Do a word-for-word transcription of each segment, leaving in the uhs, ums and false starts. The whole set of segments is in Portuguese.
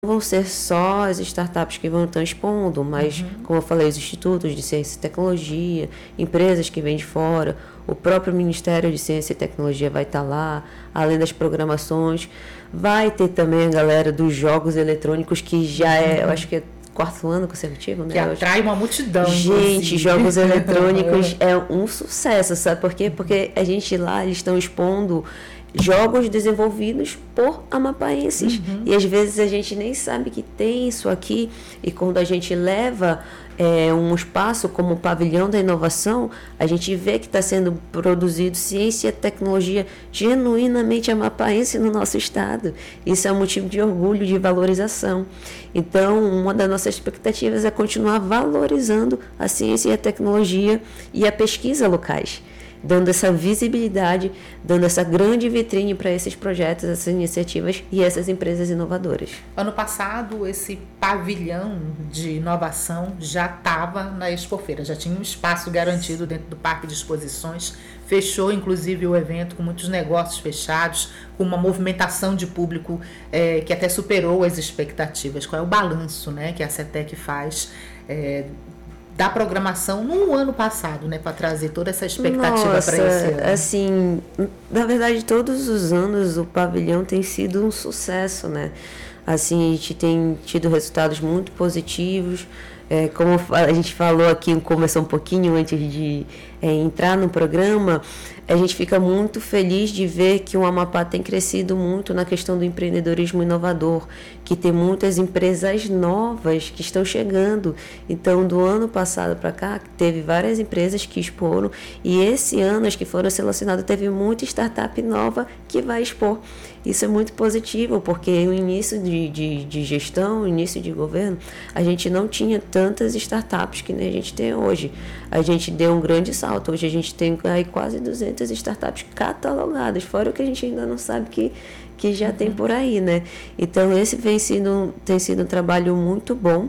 vão ser só as startups que vão estar expondo, mas, uhum. como eu falei, os institutos de ciência e tecnologia, empresas que vêm de fora, o próprio Ministério de Ciência e Tecnologia vai estar lá, além das programações. Vai ter também a galera dos jogos eletrônicos, que já é, eu acho que é quarto ano consecutivo, né? Que atrai uma multidão. Gente, inclusive. Jogos eletrônicos é um sucesso, sabe por quê? Porque a gente lá, eles estão expondo jogos desenvolvidos por amapaenses. Uhum. E às vezes a gente nem sabe que tem isso aqui. E quando a gente leva é, um espaço como o Pavilhão da Inovação, a gente vê que está sendo produzido ciência e tecnologia genuinamente amapaense no nosso estado. Isso é um motivo de orgulho, de valorização. Então, uma das nossas expectativas é continuar valorizando a ciência e a tecnologia e a pesquisa locais, dando essa visibilidade, dando essa grande vitrine para esses projetos, essas iniciativas e essas empresas inovadoras. Ano passado, esse pavilhão de inovação já estava na Expofeira, já tinha um espaço garantido dentro do Parque de Exposições, fechou inclusive o evento com muitos negócios fechados, com uma movimentação de público é, que até superou as expectativas. Qual é o balanço, né, que a CETEC faz é, da programação no ano passado, né, para trazer toda essa expectativa para esse ano? Assim, na verdade, todos os anos o pavilhão tem sido um sucesso, né? Assim, a gente tem tido resultados muito positivos. É, como a gente falou aqui, começou um pouquinho antes de é, entrar no programa, a gente fica muito feliz de ver que o Amapá tem crescido muito na questão do empreendedorismo inovador, que tem muitas empresas novas que estão chegando. Então, do ano passado para cá, teve várias empresas que exporam, e esse ano, as que foram selecionadas, teve muita startup nova que vai expor. Isso é muito positivo, porque no início de, de, de gestão, início de governo, a gente não tinha tantas startups que nem a gente tem hoje. A gente deu um grande salto. Hoje a gente tem aí quase duzentas startups catalogadas, fora o que a gente ainda não sabe que, que já uhum. tem por aí, né? Então, esse vem sido, tem sido um trabalho muito bom,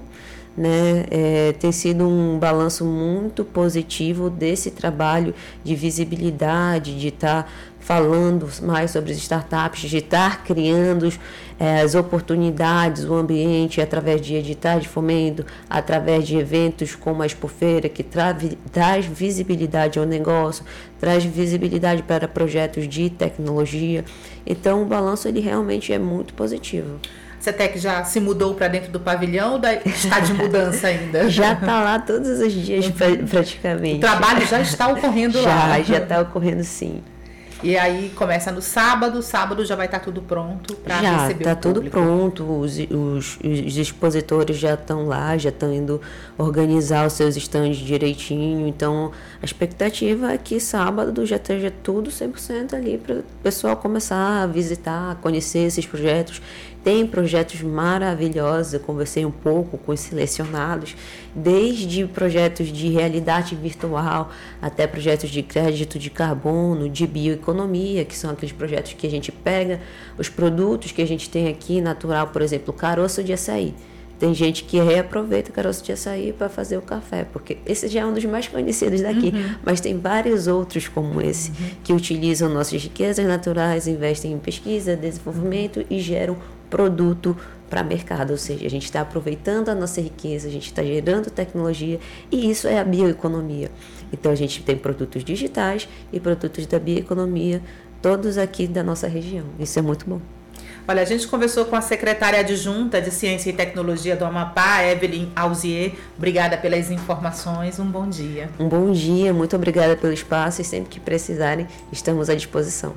né? É, tem sido um balanço muito positivo desse trabalho de visibilidade, de estar tá falando mais sobre as startups, de estar criando é, as oportunidades, o ambiente, através de editais de fomento, através de eventos como a Expofeira, que tra- traz visibilidade ao negócio, traz visibilidade para projetos de tecnologia. Então, o balanço ele realmente é muito positivo. A CETEC já se mudou para dentro do pavilhão ou está de mudança ainda? Já está lá todos os dias, praticamente. O trabalho já está ocorrendo já, lá? Já, já está ocorrendo, sim. E aí começa no sábado, sábado já vai estar tudo pronto para receber já, o público? Já está tudo pronto, os, os, os expositores já estão lá, já estão indo organizar os seus estandes direitinho. Então, a expectativa é que sábado já esteja tudo cem por cento ali para o pessoal começar a visitar, conhecer esses projetos. Tem projetos maravilhosos, eu conversei um pouco com os selecionados, desde projetos de realidade virtual até projetos de crédito de carbono, de bioeconomia, que são aqueles projetos que a gente pega os produtos que a gente tem aqui, natural, por exemplo, caroço de açaí. Tem gente que reaproveita o caroço de açaí para fazer o café, porque esse já é um dos mais conhecidos daqui, uhum. mas tem vários outros como esse, uhum. que utilizam nossas riquezas naturais, investem em pesquisa, desenvolvimento e geram produto para mercado, ou seja, a gente está aproveitando a nossa riqueza, a gente está gerando tecnologia e isso é a bioeconomia. Então a gente tem produtos digitais e produtos da bioeconomia, todos aqui da nossa região. Isso é muito bom. Olha, a gente conversou com a secretária adjunta de Ciência e Tecnologia do Amapá, Evelyn Alzier. Obrigada pelas informações, um bom dia. Um bom dia, muito obrigada pelo espaço e sempre que precisarem, estamos à disposição.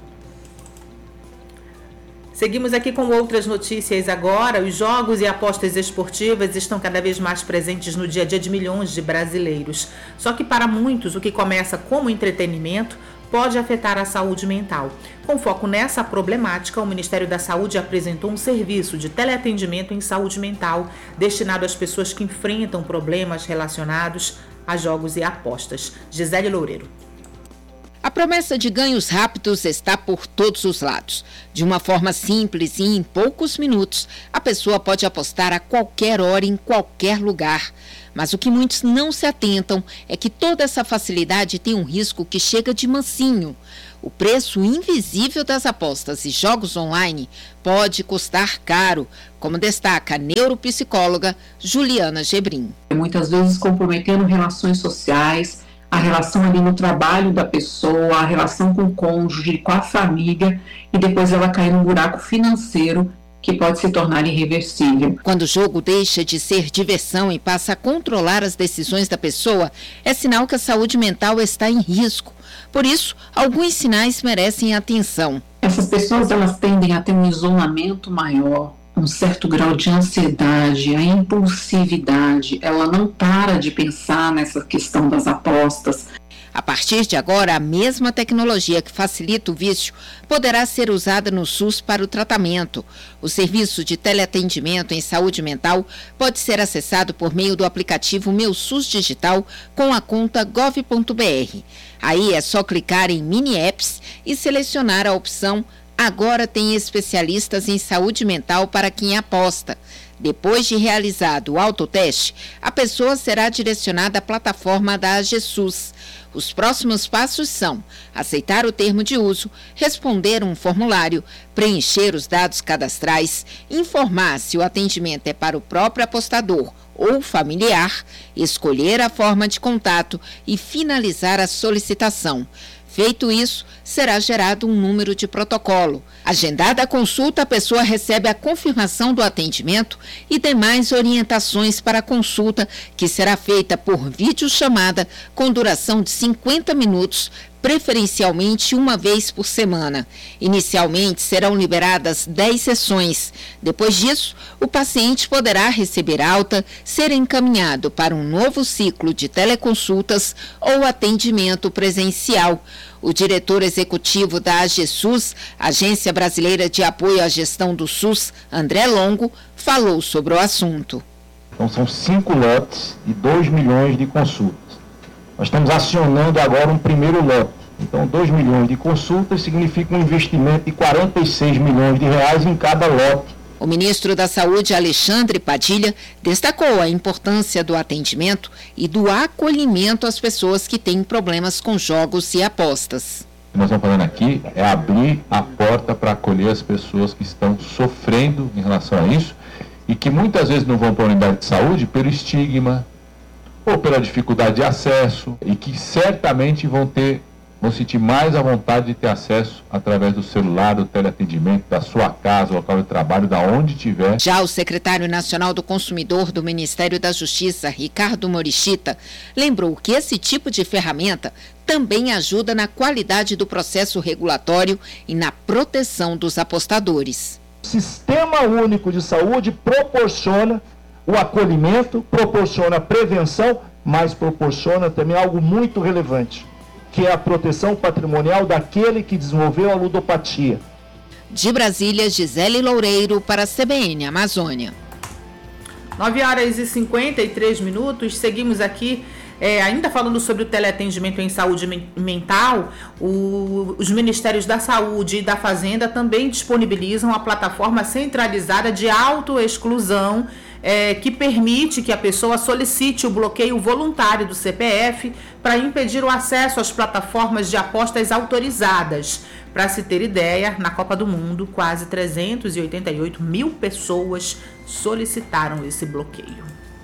Seguimos aqui com outras notícias agora. Os jogos e apostas esportivas estão cada vez mais presentes no dia a dia de milhões de brasileiros. Só que para muitos, o que começa como entretenimento pode afetar a saúde mental. Com foco nessa problemática, o Ministério da Saúde apresentou um serviço de teleatendimento em saúde mental destinado às pessoas que enfrentam problemas relacionados a jogos e apostas. Gisele Loureiro. A promessa de ganhos rápidos está por todos os lados. De uma forma simples e em poucos minutos, a pessoa pode apostar a qualquer hora, em qualquer lugar. Mas o que muitos não se atentam é que toda essa facilidade tem um risco que chega de mansinho. o preço invisível das apostas e jogos online pode custar caro, como destaca a neuropsicóloga Juliana Gebrim. Muitas vezes comprometendo relações sociais, a relação ali no trabalho da pessoa, a relação com o cônjuge, com a família, e depois ela cai num buraco financeiro que pode se tornar irreversível. Quando o jogo deixa de ser diversão e passa a controlar as decisões da pessoa, é sinal que a saúde mental está em risco. Por isso, alguns sinais merecem atenção. Essas pessoas, elas tendem a ter um isolamento maior, um certo grau de ansiedade, a impulsividade. Ela não para de pensar nessa questão das apostas. A partir de agora, a mesma tecnologia que facilita o vício poderá ser usada no SUS para o tratamento. O serviço de teleatendimento em saúde mental pode ser acessado por meio do aplicativo Meu SUS Digital com a conta gov ponto br. Aí é só clicar em mini apps e selecionar a opção Agora tem especialistas em saúde mental para quem aposta. Depois de realizado o autoteste, a pessoa será direcionada à plataforma da AgeSUS. Os próximos passos são aceitar o termo de uso, responder um formulário, preencher os dados cadastrais, informar se o atendimento é para o próprio apostador ou familiar, escolher a forma de contato e finalizar a solicitação. Feito isso, será gerado um número de protocolo. Agendada a consulta, a pessoa recebe a confirmação do atendimento e demais orientações para a consulta, que será feita por videochamada com duração de cinquenta minutos, preferencialmente uma vez por semana. Inicialmente serão liberadas dez sessões. Depois disso, o paciente poderá receber alta, ser encaminhado para um novo ciclo de teleconsultas ou atendimento presencial. O diretor executivo da AgeSUS, Agência Brasileira de Apoio à Gestão do SUS, André Longo, falou sobre o assunto. Então são cinco lotes e dois milhões de consultas. Nós estamos acionando agora um primeiro lote. Então, dois milhões de consultas significa um investimento de quarenta e seis milhões de reais em cada lote. O ministro da Saúde, Alexandre Padilha, destacou a importância do atendimento e do acolhimento às pessoas que têm problemas com jogos e apostas. O que nós estamos falando aqui é abrir a porta para acolher as pessoas que estão sofrendo em relação a isso e que muitas vezes não vão para a unidade de saúde pelo estigma ou pela dificuldade de acesso e que certamente vão ter vão sentir mais a vontade de ter acesso através do celular, do teleatendimento, da sua casa, local de trabalho, da onde tiver. Já o secretário nacional do Consumidor do Ministério da Justiça, Ricardo Morishita, lembrou que esse tipo de ferramenta também ajuda na qualidade do processo regulatório e na proteção dos apostadores. O Sistema Único de Saúde proporciona o acolhimento, proporciona a prevenção, mas proporciona também algo muito relevante, que é a proteção patrimonial daquele que desenvolveu a ludopatia. De Brasília, Gisele Loureiro para a C B N Amazônia. nove horas e cinquenta e três minutos, seguimos aqui, é, ainda falando sobre o teleatendimento em saúde mental. O, os Ministérios da Saúde e da Fazenda também disponibilizam a plataforma centralizada de autoexclusão, É, que permite que a pessoa solicite o bloqueio voluntário do C P F para impedir o acesso às plataformas de apostas autorizadas. Para se ter ideia, na Copa do Mundo, quase trezentos e oitenta e oito mil pessoas solicitaram esse bloqueio.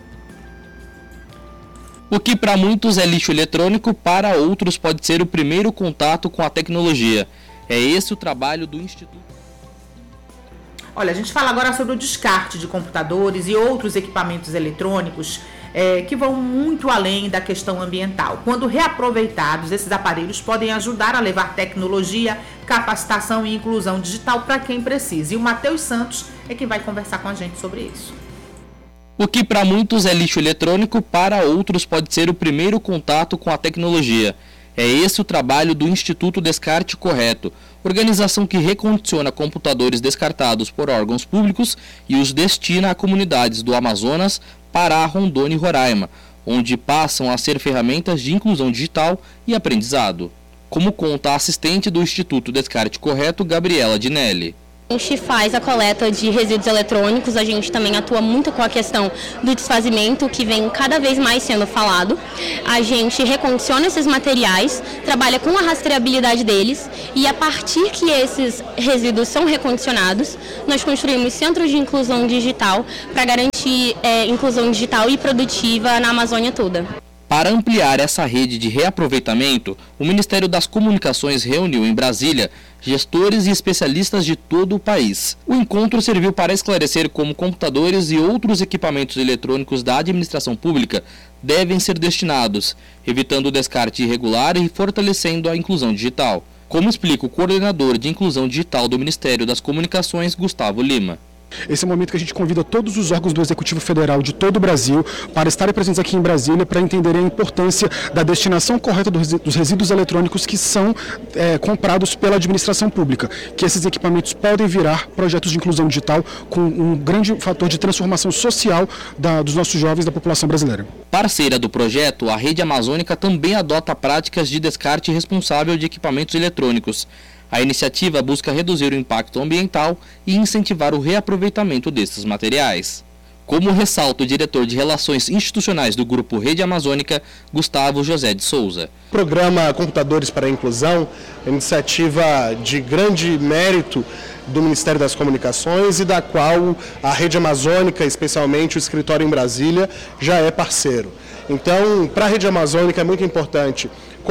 O que para muitos é lixo eletrônico, para outros pode ser o primeiro contato com a tecnologia. É esse o trabalho do Instituto. Olha, a gente fala agora sobre o descarte de computadores e outros equipamentos eletrônicos é, que vão muito além da questão ambiental. Quando reaproveitados, esses aparelhos podem ajudar a levar tecnologia, capacitação e inclusão digital para quem precisa. E o Matheus Santos é quem vai conversar com a gente sobre isso. O que para muitos é lixo eletrônico, para outros pode ser o primeiro contato com a tecnologia. É esse o trabalho do Instituto Descarte Correto, organização que recondiciona computadores descartados por órgãos públicos e os destina a comunidades do Amazonas, Pará, Rondônia e Roraima, onde passam a ser ferramentas de inclusão digital e aprendizado. Como conta a assistente do Instituto Descarte Correto, Gabriela Dinelli. A gente faz a coleta de resíduos eletrônicos, a gente também atua muito com a questão do desfazimento, que vem cada vez mais sendo falado. A gente recondiciona esses materiais, trabalha com a rastreabilidade deles e a partir que esses resíduos são recondicionados, nós construímos centros de inclusão digital para garantir é, inclusão digital e produtiva na Amazônia toda. Para ampliar essa rede de reaproveitamento, o Ministério das Comunicações reuniu em Brasília gestores e especialistas de todo o país. O encontro serviu para esclarecer como computadores e outros equipamentos eletrônicos da administração pública devem ser destinados, evitando o descarte irregular e fortalecendo a inclusão digital, como explica o coordenador de inclusão digital do Ministério das Comunicações, Gustavo Lima. Esse é o momento que a gente convida todos os órgãos do Executivo Federal de todo o Brasil para estarem presentes aqui em Brasília para entenderem a importância da destinação correta dos resíduos eletrônicos que são é, comprados pela administração pública, que esses equipamentos podem virar projetos de inclusão digital com um grande fator de transformação social da, dos nossos jovens da população brasileira. Parceira do projeto, a Rede Amazônica também adota práticas de descarte responsável de equipamentos eletrônicos. A iniciativa busca reduzir o impacto ambiental e incentivar o reaproveitamento desses materiais. Como ressalta o diretor de Relações Institucionais do Grupo Rede Amazônica, Gustavo José de Souza. O programa Computadores para a Inclusão é uma iniciativa de grande mérito do Ministério das Comunicações e da qual a Rede Amazônica, especialmente o escritório em Brasília, já é parceiro. Então, para a Rede Amazônica é muito importante